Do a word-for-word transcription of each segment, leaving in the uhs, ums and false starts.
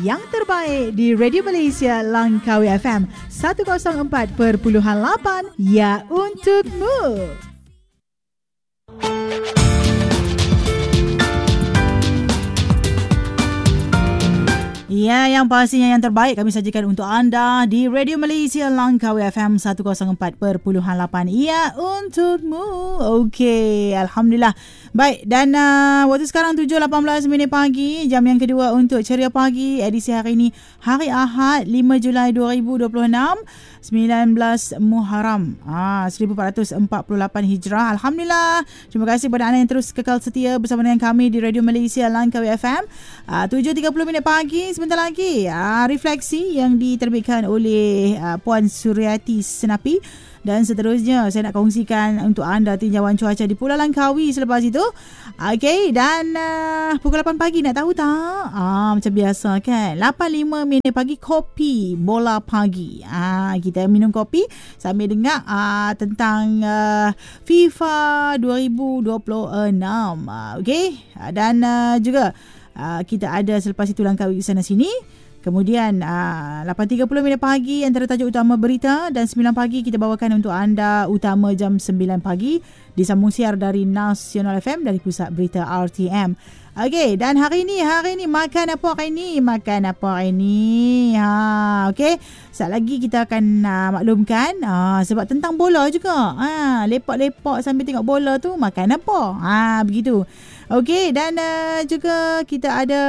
yang terbaik di Radio Malaysia Langkawi F M seratus empat perpuluhan lapan. Ya, untukmu. Ya, yang pastinya yang terbaik kami sajikan untuk anda di Radio Malaysia Langkawi F M seratus empat perpuluhan lapan. Ya, untukmu. Okey, Alhamdulillah. Baik, dan uh, waktu sekarang tujuh lapan belas minit pagi, jam yang kedua untuk Ceria Pagi edisi hari ini, hari Ahad lima Julai dua ribu dua puluh enam, sembilan belas Muharram ah, seribu empat ratus empat puluh lapan Hijrah. Alhamdulillah. Terima kasih kepada anda yang terus kekal setia bersama dengan kami di Radio Malaysia Langkawi F M. uh, tujuh tiga puluh minit pagi, sebentar lagi uh, refleksi yang diterbitkan oleh uh, Puan Suryati Senapi. Dan seterusnya saya nak kongsikan untuk anda tinjauan cuaca di Pulau Langkawi selepas itu. Okey, dan uh, pukul lapan pagi nak tahu tak? Ah, macam biasa kan. lapan lima minit pagi, kopi bola pagi. Ah, kita minum kopi sambil dengar uh, tentang uh, FIFA dua ribu dua puluh enam. Uh, Okey, dan uh, juga uh, kita ada selepas itu Langkawi sana sini. Kemudian uh, lapan tiga puluh minit pagi antara tajuk utama berita, dan sembilan pagi kita bawakan untuk anda utama jam sembilan pagi disambung siar dari Nasional F M dari Pusat Berita R T M. Okey, dan hari ini hari ini makan apa hari ini? Makan apa hari ini? Ha, okey. Sekejap lagi kita akan uh, maklumkan uh, sebab tentang bola juga. Ha, lepak-lepak sambil tengok bola tu makan apa? Ha, begitu. Okey, dan uh, juga kita ada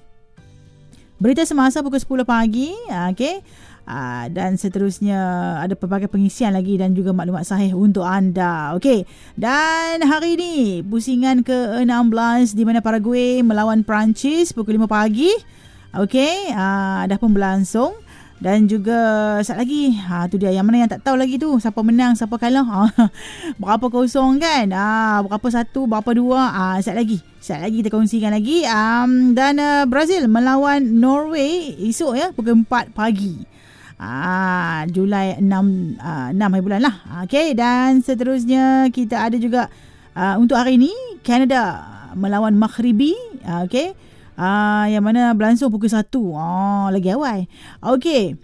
berita semasa pukul sepuluh pagi, okey. Uh, dan seterusnya ada pelbagai pengisian lagi dan juga maklumat sahih untuk anda. Okey. Dan hari ini pusingan ke enam belas di mana Paraguay melawan Perancis pukul lima pagi. Okey, uh, dah pun berlangsung. Dan juga sekejap lagi, ha, tu dia yang mana yang tak tahu lagi tu, siapa menang, siapa kalah. Ha, berapa kosong kan, ha, berapa satu, berapa dua, ha, sekejap lagi sekejap lagi kita kongsikan lagi. um, Dan uh, Brazil melawan Norway esok ya, pukul empat pagi, ha, Julai enam, uh, enam hari bulan lah. Okay, dan seterusnya kita ada juga uh, untuk hari ini Canada melawan Maghribi. Okay, Ah, yang mana berlangsung pukul satu. Oh, lagi awal. Okey.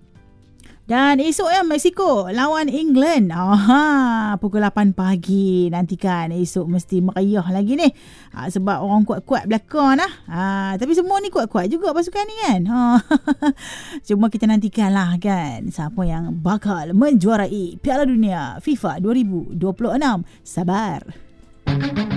Dan esok ya Mexico lawan England. Aha, pukul lapan pagi. Nantikan esok mesti meriah lagi ni. Ha, sebab orang kuat-kuat belakang lah. Ha, tapi semua ni kuat-kuat juga pasukan ni kan. Ha. Cuma kita nantikan lah kan siapa yang bakal menjuarai Piala Dunia FIFA dua ribu dua puluh enam. Sabar.